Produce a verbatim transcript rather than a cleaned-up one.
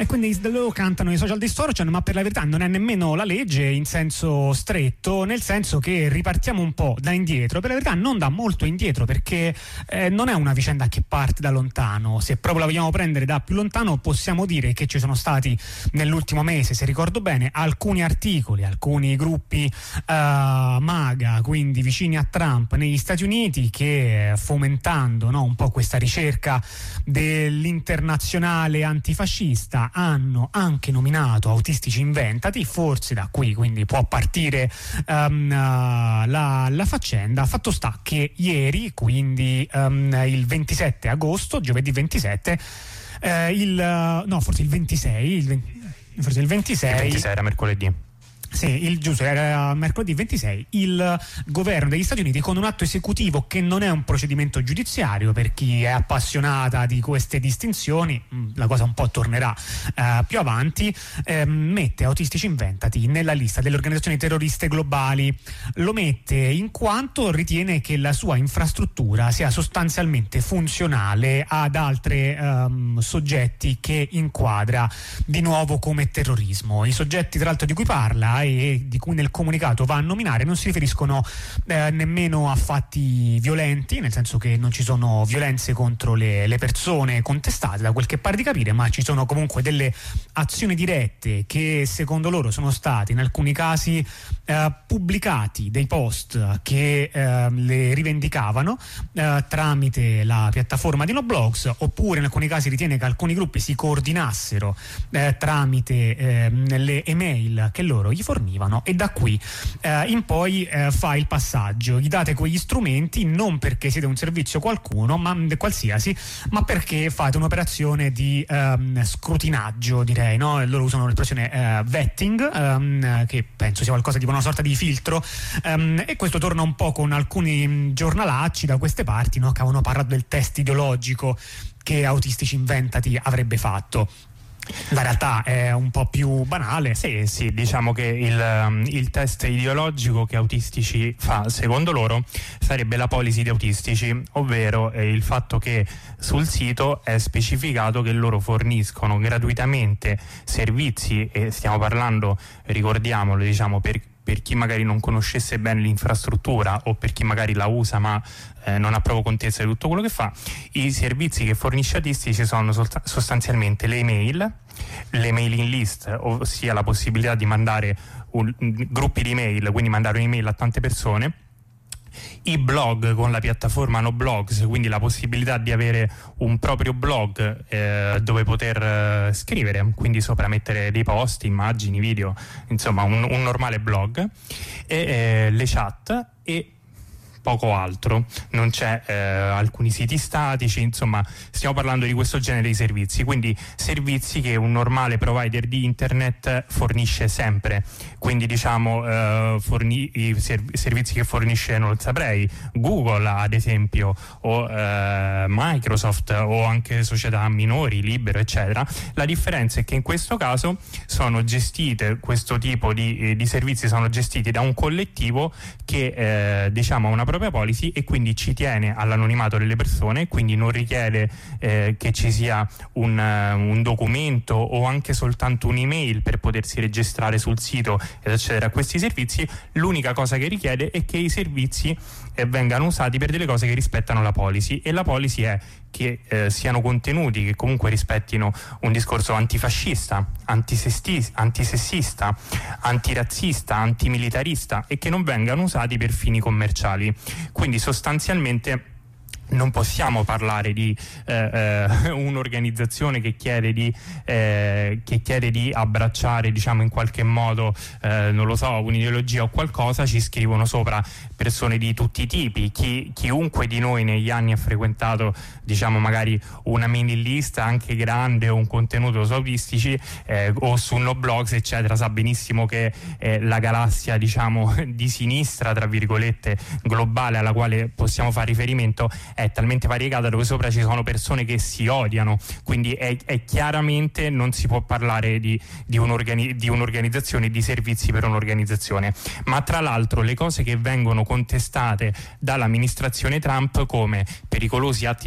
E quindi loro cantano i social distortion, ma per la verità non è nemmeno la legge in senso stretto, nel senso che ripartiamo un po' da indietro, per la verità non da molto indietro, perché eh, non è una vicenda che parte da lontano. Se proprio la vogliamo prendere da più lontano, possiamo dire che ci sono stati nell'ultimo mese, se ricordo bene, alcuni articoli, alcuni gruppi uh, MAGA, quindi vicini a Trump negli Stati Uniti, che fomentando, no, un po' questa ricerca dell'internazionale antifascista hanno anche nominato Autistici Inventati. Forse da qui quindi può partire um, uh, la, la faccenda. Fatto sta che ieri, quindi um, il ventisette agosto, giovedì ventisette, eh, il no forse il ventisei, il venti, forse il ventisei, il ventisei era mercoledì. Sì, il, giusto, era mercoledì ventisei, il governo degli Stati Uniti, con un atto esecutivo che non è un procedimento giudiziario, per chi è appassionata di queste distinzioni, la cosa un po' tornerà eh, più avanti, eh, mette Autistici Inventati nella lista delle organizzazioni terroriste globali. Lo mette in quanto ritiene che la sua infrastruttura sia sostanzialmente funzionale ad altri um, soggetti che inquadra di nuovo come terrorismo. I soggetti, tra l'altro, di cui parla e di cui nel comunicato va a nominare non si riferiscono eh, nemmeno a fatti violenti, nel senso che non ci sono violenze contro le, le persone contestate, da quel che pare di capire, ma ci sono comunque delle azioni dirette che secondo loro sono state in alcuni casi eh, pubblicati dei post che eh, le rivendicavano eh, tramite la piattaforma di Noblogs, oppure in alcuni casi ritiene che alcuni gruppi si coordinassero eh, tramite eh, le email che loro gli fornivano, e da qui eh, in poi eh, fa il passaggio. Gli date quegli strumenti non perché siete un servizio qualcuno, ma qualsiasi, ma perché fate un'operazione di ehm, scrutinaggio, direi, no? Loro usano l'espressione eh, vetting, ehm, che penso sia qualcosa tipo una sorta di filtro, ehm, e questo torna un po' con alcuni giornalacci da queste parti, no? Che avevano parlato del test ideologico che Autistici Inventati avrebbe fatto. La realtà è un po' più banale. Sì, sì, diciamo che il, il test ideologico che Autistici fa, secondo loro, sarebbe la policy di Autistici, ovvero eh, il fatto che sul sito è specificato che loro forniscono gratuitamente servizi, e stiamo parlando, ricordiamolo, diciamo, per per chi magari non conoscesse bene l'infrastruttura o per chi magari la usa ma eh, non ha proprio contezza di tutto quello che fa. I servizi che fornisce Autistici sono solt- sostanzialmente le email, le mailing list, ossia la possibilità di mandare un, gruppi di email, quindi mandare un'email a tante persone, i blog con la piattaforma Noblogs, quindi la possibilità di avere un proprio blog eh, dove poter eh, scrivere, quindi sopra mettere dei post, immagini, video, insomma un, un normale blog, e eh, le chat e poco altro. Non c'è eh, alcuni siti statici, insomma stiamo parlando di questo genere di servizi, quindi servizi che un normale provider di internet fornisce sempre, quindi diciamo eh, forni- i serv- servizi che fornisce, non lo saprei, Google ad esempio, o eh, Microsoft, o anche società minori, Libero, eccetera. La differenza è che in questo caso sono gestite, questo tipo di, di servizi sono gestiti da un collettivo che eh, diciamo ha una propria policy e quindi ci tiene all'anonimato delle persone, quindi non richiede eh, che ci sia un, uh, un documento o anche soltanto un'email per potersi registrare sul sito ed accedere a questi servizi. L'unica cosa che richiede è che i servizi eh, vengano usati per delle cose che rispettano la policy, e la policy è che eh, siano contenuti che comunque rispettino un discorso antifascista, antisessista, antirazzista, antimilitarista, e che non vengano usati per fini commerciali. Quindi sostanzialmente non possiamo parlare di eh, eh, un'organizzazione che chiede di eh, che chiede di abbracciare, diciamo, in qualche modo eh, non lo so, un'ideologia o qualcosa. Ci scrivono sopra persone di tutti i tipi. Chi, chiunque di noi negli anni ha frequentato, diciamo, magari una mailing list anche grande o un contenuto su Autistici eh, o su Noblogs eccetera, sa benissimo che eh, la galassia, diciamo, di sinistra, tra virgolette, globale, alla quale possiamo fare riferimento è talmente variegata, dove sopra ci sono persone che si odiano, quindi è, è chiaramente non si può parlare di, di, un'organi- di un'organizzazione, di servizi per un'organizzazione. Ma tra l'altro le cose che vengono contestate dall'amministrazione Trump come pericolosi atti